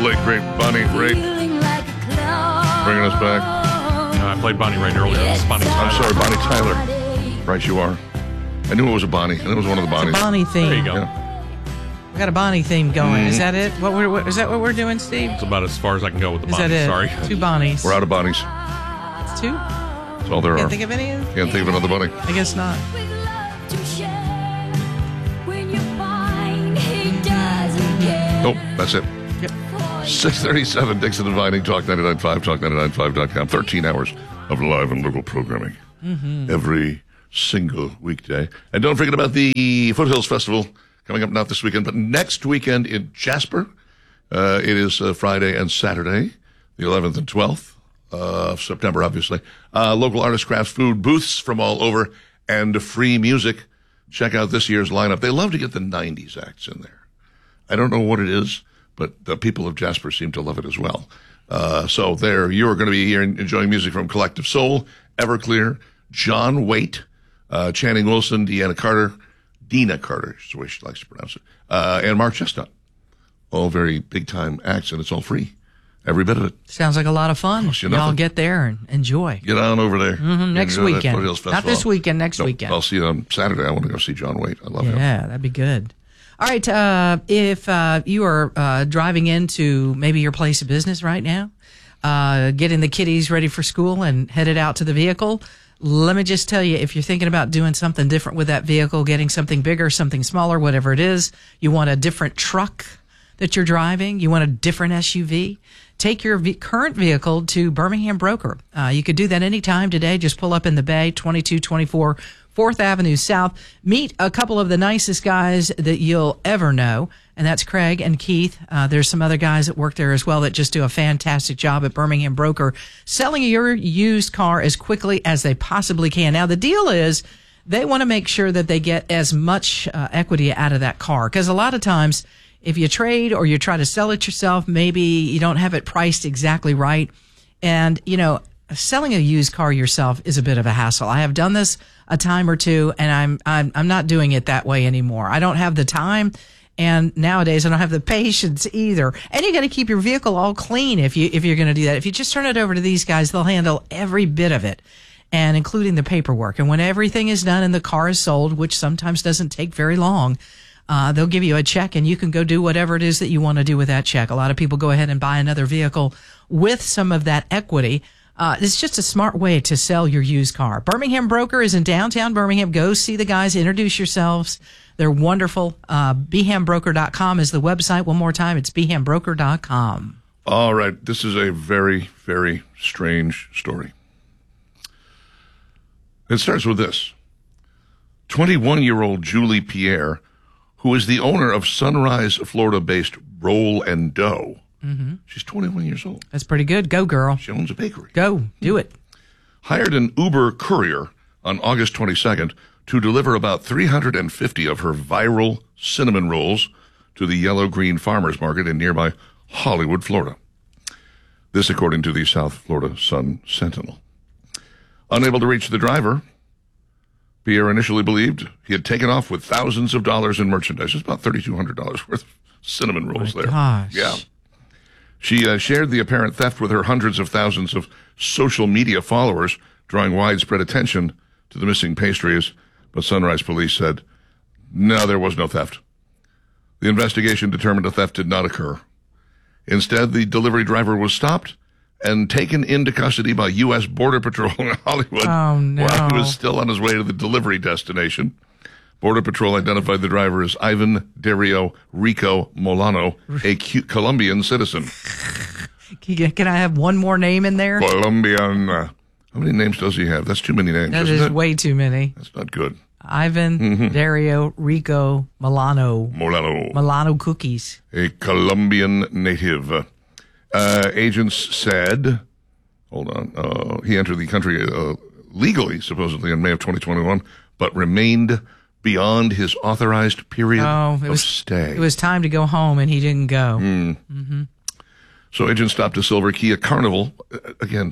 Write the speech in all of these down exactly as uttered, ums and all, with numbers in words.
late, great Bonnie Raitt. Bringing us back. No, I played Bonnie Raitt earlier. It's Bonnie Tyler. I'm sorry, Bonnie Tyler. Right, you are. I knew it was a Bonnie. I knew it was one of the Bonnies. It's a Bonnie theme. There you go. Yeah. We got a Bonnie theme going. Mm-hmm. Is that it? What we're what, is that what we're doing, Steve? It's about as far as I can go with the Is Bonnie. that it? Sorry. Two Bonnies. We're out of Bonnies. It's two? That's all there Can't are. think of any of them? Can't think of another Bonnie. I guess not. Nope, that's it. Yep. six thirty-seven, Dixon and Vining, Talk ninety-nine point five, talk ninety-nine point five dot com. thirteen hours of live and local programming mm-hmm. every single weekday. And don't forget about the Foothills Festival coming up not this weekend, but next weekend in Jasper. Uh, it is uh, Friday and Saturday, the eleventh and twelfth of September, obviously. Uh, local artists, crafts, food, booths from all over, and free music. Check out this year's lineup. They love to get the nineties acts in there. I don't know what it is, but the people of Jasper seem to love it as well. Uh, so there, you're going to be here enjoying music from Collective Soul, Everclear, John Waite, uh, Channing Wilson, Deanna Carter, Dina Carter, is the way she likes to pronounce it, uh, and Mark Chestnut. All very big-time acts, and it's all free. Every bit of it. Sounds like a lot of fun. Costs you Y'all nothing. get there and enjoy. Get on over there. Mm-hmm, next Enjoy that weekend. Foothills Festival. Not this weekend, next No, weekend. I'll see you on Saturday. I want to go see John Waite. I love him. Yeah, that'd be good. All right, uh, if uh, you are uh, driving into maybe your place of business right now, uh, getting the kiddies ready for school and headed out to the vehicle, let me just tell you, if you're thinking about doing something different with that vehicle, getting something bigger, something smaller, whatever it is, you want a different truck that you're driving, you want a different S U V, take your v- current vehicle to Birmingham Broker. Uh, you could do that anytime today. Just pull up in the Bay, twenty-two twenty-four fourth Avenue South. Meet a couple of the nicest guys that you'll ever know, and that's Craig and Keith. Uh, there's some other guys that work there as well that just do a fantastic job at Birmingham Broker, selling your used car as quickly as they possibly can. Now, the deal is they want to make sure that they get as much uh, equity out of that car, because a lot of times if you trade or you try to sell it yourself, maybe you don't have it priced exactly right. And, you know, selling a used car yourself is a bit of a hassle. I have done this a time or two, and I'm I'm I'm not doing it that way anymore. I don't have the time, and nowadays I don't have the patience either. And you got to keep your vehicle all clean if you if you're going to do that. If you just turn it over to these guys, they'll handle every bit of it, and including the paperwork. And when everything is done and the car is sold, which sometimes doesn't take very long, Uh, they'll give you a check and you can go do whatever it is that you want to do with that check. A lot of people go ahead and buy another vehicle with some of that equity. Uh, it's just a smart way to sell your used car. Birmingham Broker is in downtown Birmingham. Go see the guys. Introduce yourselves. They're wonderful. Uh, B ham broker dot com is the website. One more time, it's B ham broker dot com. All right. This is a very, very strange story. It starts with this. twenty-one-year-old Julie Pierre, who is the owner of Sunrise, Florida-based Roll and Dough. Mm-hmm. She's twenty-one years old. That's pretty good. Go, girl. She owns a bakery. Go. Do it. Hired an Uber courier on August twenty-second to deliver about three hundred fifty of her viral cinnamon rolls to the Yellow Green Farmers Market in nearby Hollywood, Florida. This according to the South Florida Sun Sentinel. Unable to reach the driver, Pierre initially believed he had taken off with thousands of dollars in merchandise. It's about three thousand two hundred dollars worth of cinnamon rolls My there. gosh. Yeah. She uh, shared the apparent theft with her hundreds of thousands of social media followers, drawing widespread attention to the missing pastries. But Sunrise Police said, no, there was no theft. The investigation determined a theft did not occur. Instead, the delivery driver was stopped and taken into custody by U S Border Patrol in Hollywood Oh, no. while he was still on his way to the delivery destination. Border Patrol identified the driver as Ivan Dario Rico Molano, a cu- Colombian citizen. Can I have one more name in there? Colombian. Uh, how many names does he have? That's too many names, That isn't is it? way too many. That's not good. Ivan, Mm-hmm. Dario, Rico, Milano. Molano. Milano cookies. A Colombian native. Uh, agents said, hold on, uh, he entered the country uh, legally, supposedly, in May of twenty twenty-one, but remained beyond his authorized period Oh, it of was stay. It was time to go home, and he didn't go. So agents stopped a silver Kia Carnival. Uh, Again,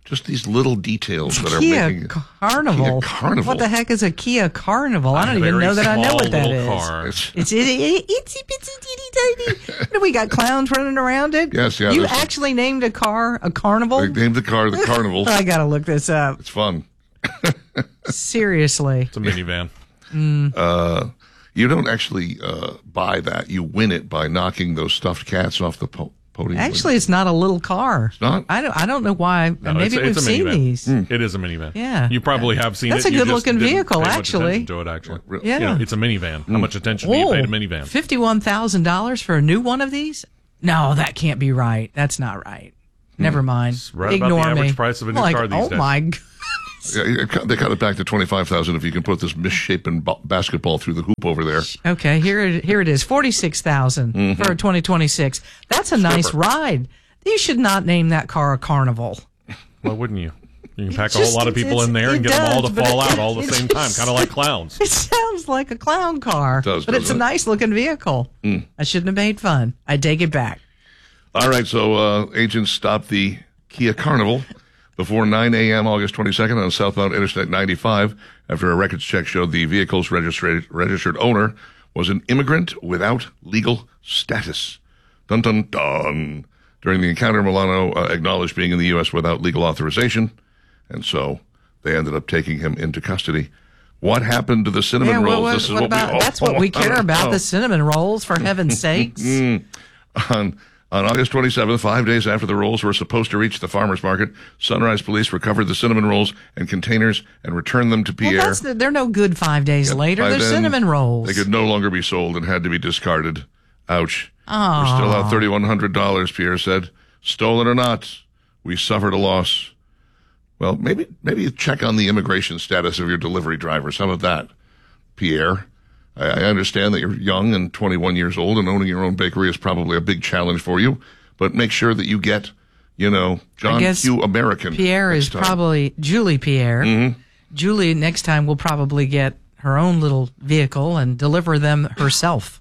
Just these little details that are Kia making Carnival. Kia Carnival. What the heck is a Kia Carnival? I don't even Very know that I know small what that little is. car. It's- It's itty, itsy bitsy teeny tiny. What, do we got clowns running around it? Yes, yeah, You there's- actually named a car a carnival? They named the car the Carnival. I gotta look this up. It's fun. Seriously. It's a minivan. You don't actually uh, buy that. You win it by knocking those stuffed cats off the po- podium. Actually, it's not a little car. It's not? I don't. I don't know why. No, Maybe it's, we've it's a seen minivan. these. It is a minivan. Yeah. You probably have seen That's it. a You just good-looking didn't vehicle, pay much actually. attention to it, actually. Yeah. You know, it's a minivan. How much attention do you pay to minivan? Fifty-one thousand dollars for a new one of these? No, that can't be right. That's not right. Never mind. right about Ignore the average me. price of a new like, car these oh days. my God. Yeah, it cut- they cut it back to twenty-five thousand if you can put this misshapen ba- basketball through the hoop over there. Okay, here it, here it is, forty-six thousand Mm-hmm. for a twenty twenty-six. That's a nice ride. You should not name that car a Carnival. Why wouldn't you? You can pack a just- whole lot of it's- people in it's- there and it get them all does, to but fall it- out all at the it same time, just- kind of like clowns. It sounds like a clown car, does, but it's a doesn't it? nice looking vehicle. I shouldn't have made fun. I take it back. All right, so uh, agents stopped the Kia Carnival before nine a.m. August twenty-second on southbound Interstate ninety-five after a records check showed the vehicle's registered, registered owner was an immigrant without legal status. Dun, dun, dun. During the encounter, Milano uh, acknowledged being in the U S without legal authorization, and so they ended up taking him into custody. What happened to the cinnamon Yeah, what, rolls? what, this is what what about? we all That's what we care about. know. The cinnamon rolls, for heaven's sakes. On, on August twenty-seventh, five days after the rolls were supposed to reach the farmer's market, Sunrise Police recovered the cinnamon rolls and containers and returned them to Pierre. Well, that's the, they're no good five days later. By They're then, cinnamon rolls. They could no longer be sold and had to be discarded. Ouch. We're still out thirty-one hundred dollars, Pierre said. Stolen or not, we suffered a loss. Well, maybe maybe check on the immigration status of your delivery drivers. How about that, Pierre? I, I understand that you're young and twenty-one years old, and owning your own bakery is probably a big challenge for you. But make sure that you get, you know, John guess Q. American. Pierre next is time. probably Julie Pierre. Mm-hmm. Julie next time will probably get her own little vehicle and deliver them herself.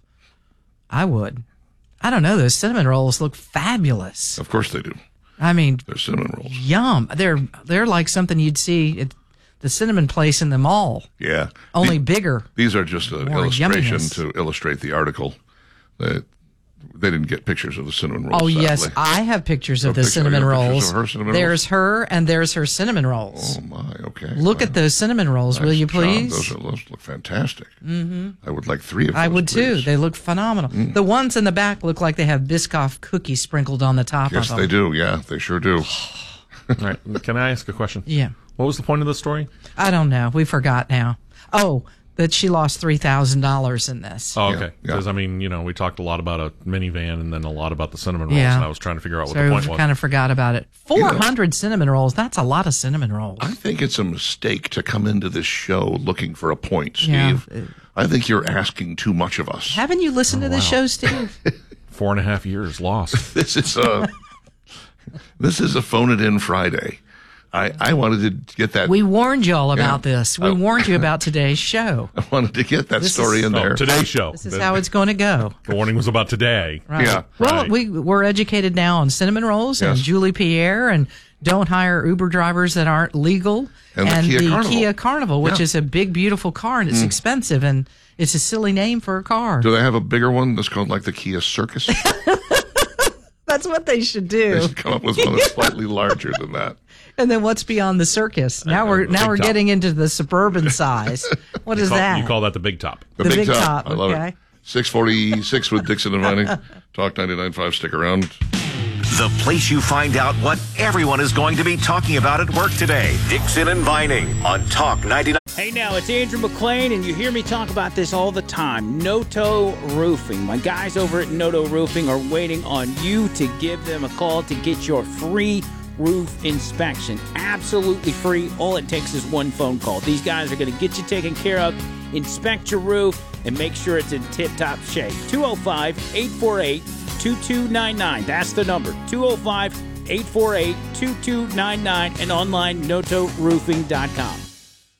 I would. I don't know. Those cinnamon rolls look fabulous. Of course they do. I mean, They're cinnamon rolls. yum. They're they're like something you'd see at the cinnamon place in the mall, Yeah. only The- bigger. These are just an More illustration yumminess. to illustrate the article. They, they didn't get pictures of the cinnamon rolls. Oh yes, sadly. I have pictures of A the picture- cinnamon you have pictures rolls. of her cinnamon There's her and there's her cinnamon rolls. Oh my, okay. Look Well, at those cinnamon rolls, will nice you job. please? Those, are, those look fantastic. Mm-hmm. I would like three of those. I would too. please. They look phenomenal. The ones in the back look like they have Biscoff cookies sprinkled on the top Yes, of them. they do. Yeah, they sure do. All right. Can I ask a question? Yeah. What was the point of the story? I don't know. We forgot now. Oh, that she lost three thousand dollars in this. Oh, Yeah, okay. yeah. Because, I mean, you know, we talked a lot about a minivan and then a lot about the cinnamon rolls, Yeah. and I was trying to figure out what so the point we was. kind of forgot about it. four hundred cinnamon rolls. That's a lot of cinnamon rolls. I think it's a mistake to come into this show looking for a point, Yeah. Steve. I think you're asking too much of us. Haven't you listened to this show, Steve? Four and a half years lost. This is a this is a phone it in Friday. I, I wanted to get that. We warned you all about Yeah. this. We Oh. warned you about today's show. I wanted to get that This story is- in there. Oh, today's show. This is the, how it's going to go. the warning was about today. Right. Yeah. Well, Right. we we're educated now on cinnamon rolls and Yes. Julie Pierre and don't hire Uber drivers that aren't legal And the Kia Carnival. Kia Carnival, which Yeah. is a big, beautiful car and it's expensive and it's a silly name for a car. Do they have a bigger one that's called like the Kia Circus? That's what they should They do. should come up with one that's slightly larger than that. And then what's beyond the circus? Now we're now big we're top. getting into the suburban size. What is Call- that? You call that the big top. The, The big, big top. top, I love okay. it. six forty-six with Dixon and Vining. Talk ninety-nine point five. Stick around. The place you find out what everyone is going to be talking about at work today. Dixon and Vining on Talk ninety-nine. Hey now, it's Andrew McLean, and you hear me talk about this all the time. Noto Roofing. My guys over at Noto Roofing are waiting on you to give them a call to get your free roof inspection. Absolutely free. All it takes is one phone call. These guys are going to get you taken care of, inspect your roof, and make sure it's in tip-top shape. two oh five, eight four eight, two two nine nine. That's the number. two oh five, eight four eight, two two nine nine and online noto roofing dot com.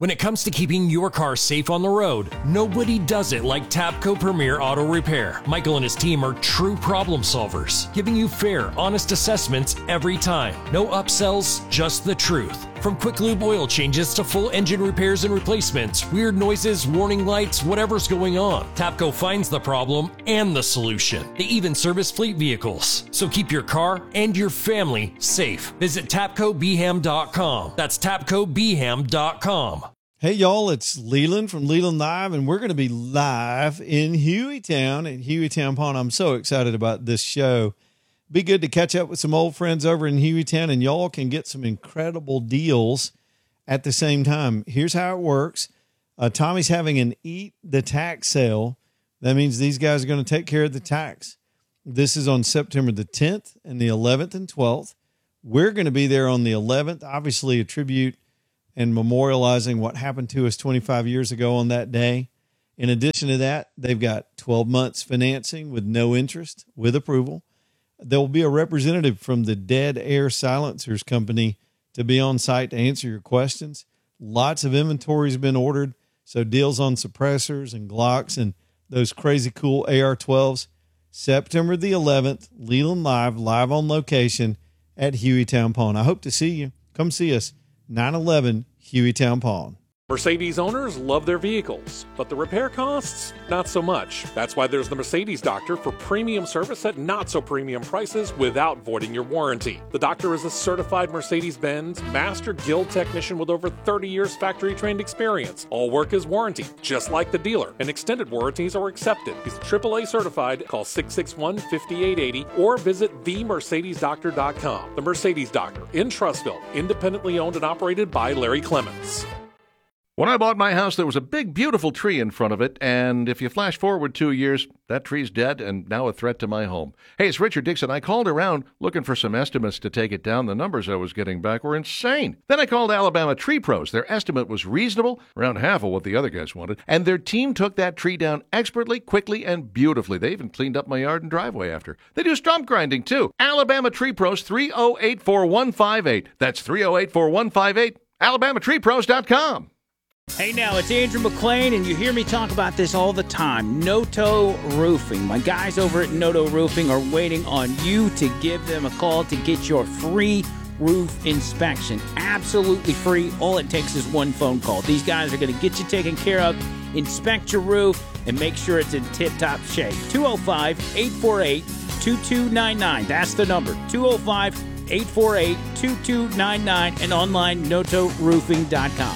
When it comes to keeping your car safe on the road, nobody does it like Tapco Premier Auto Repair. Michael and his team are true problem solvers, giving you fair, honest assessments every time. No upsells, just the truth. From quick lube oil changes to full engine repairs and replacements, weird noises, warning lights, whatever's going on, Tapco finds the problem and the solution. They even service fleet vehicles. So keep your car and your family safe. Visit tapco b ham dot com. That's tapco b ham dot com. Hey, y'all, it's Leland from Leland Live, and we're going to be live in Hueytown at Hueytown Pawn. I'm so excited about this show. Be good to catch up with some old friends over in Hueytown, and y'all can get some incredible deals at the same time. Here's how it works. Uh, Tommy's having an Eat the Tax sale. That means these guys are going to take care of the tax. This is on September the tenth and the eleventh and twelfth. We're going to be there on the eleventh, obviously a tribute and memorializing what happened to us twenty-five years ago on that day. In addition to that, they've got twelve months financing with no interest, with approval. There will be a representative from the Dead Air Silencers Company to be on site to answer your questions. Lots of inventory has been ordered, so deals on suppressors and Glocks and those crazy cool A R twelves. September the eleventh, Leland Live, live on location at Hueytown Pawn. I hope to see you. Come see us, nine eleven Hueytown Pawn. Mercedes owners love their vehicles, but the repair costs, not so much. That's why there's the Mercedes Doctor for premium service at not so premium prices without voiding your warranty. The Doctor is a certified Mercedes-Benz Master Guild technician with over thirty years factory-trained experience. All work is warranted, just like the dealer, and extended warranties are accepted. He's triple A certified. Call six six one, five eight eight zero or visit the mercedes doctor dot com. The Mercedes Doctor in Trussville, independently owned and operated by Larry Clements. When I bought my house, there was a big, beautiful tree in front of it, and if you flash forward two years, that tree's dead and now a threat to my home. Hey, it's Richard Dixon. I called around looking for some estimates to take it down. The numbers I was getting back were insane. Then I called Alabama Tree Pros. Their estimate was reasonable, around half of what the other guys wanted, and their team took that tree down expertly, quickly, and beautifully. They even cleaned up my yard and driveway after. They do stump grinding, too. Alabama Tree Pros, three oh eight, four one five eight. That's three oh eight, four one five eight, alabama tree pros dot com. Hey now, it's Andrew McLean, and you hear me talk about this all the time. Noto Roofing. My guys over at Noto Roofing are waiting on you to give them a call to get your free roof inspection. Absolutely free. All it takes is one phone call. These guys are going to get you taken care of, inspect your roof, and make sure it's in tip-top shape. two oh five, eight four eight, two two nine nine. That's the number. two oh five, eight four eight, two two nine nine and online noto roofing dot com.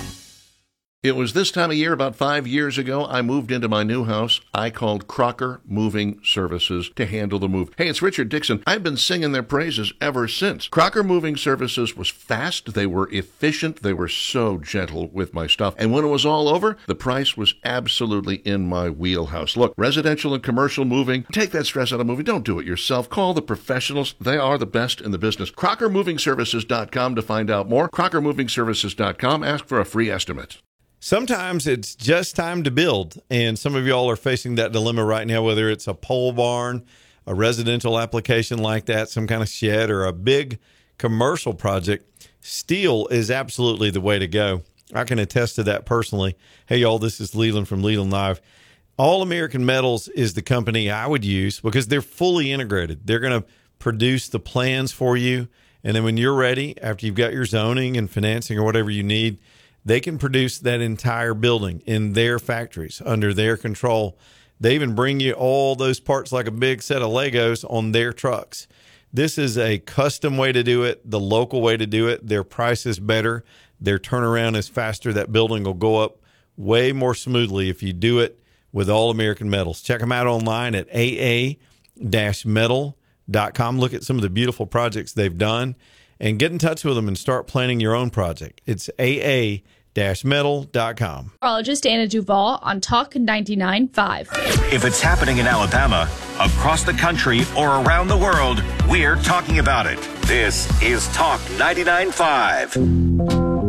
It was this time of year, about five years ago, I moved into my new house. I called Crocker Moving Services to handle the move. Hey, it's Richard Dixon. I've been singing their praises ever since. Crocker Moving Services was fast. They were efficient. They were so gentle with my stuff. And when it was all over, the price was absolutely in my wheelhouse. Look, residential and commercial moving, take that stress out of moving. Don't do it yourself. Call the professionals. They are the best in the business. crocker moving services dot com to find out more. crocker moving services dot com. Ask for a free estimate. Sometimes it's just time to build, and some of y'all are facing that dilemma right now, whether it's a pole barn, a residential application like that, some kind of shed, or a big commercial project. Steel is absolutely the way to go. I can attest to that personally. Hey, y'all, this is Leland from Leland Live. All American Metals is the company I would use because they're fully integrated. They're going to produce the plans for you, and then when you're ready, after you've got your zoning and financing or whatever you need, they can produce that entire building in their factories under their control. They even bring you all those parts like a big set of Legos on their trucks. This is a custom way to do it, the local way to do it. Their price is better. Their turnaround is faster. That building will go up way more smoothly if you do it with All American Metals. Check them out online at a a metal dot com. Look at some of the beautiful projects they've done and get in touch with them and start planning your own project. It's a a metal dot com. Meteorologist Anna Duvall on Talk ninety-nine point five. If it's happening in Alabama, across the country, or around the world, we're talking about it. This is Talk ninety-nine point five.